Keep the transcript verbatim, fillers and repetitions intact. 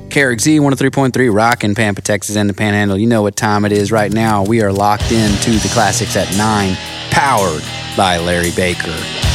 K R X Z one oh three point three, rockin' Pampa, Texas, and the Panhandle. You know what time it is right now. We are locked into the classics at nine, powered by Larry Baker.